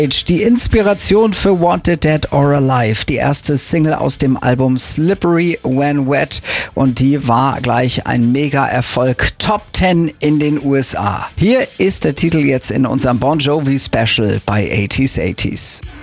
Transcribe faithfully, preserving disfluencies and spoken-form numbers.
Die Inspiration für Wanted Dead or Alive, die erste Single aus dem Album Slippery When Wet, und die war gleich ein Mega-Erfolg, Top zehn in den U S A. Hier ist der Titel jetzt in unserem Bon Jovi Special bei eighties eighties.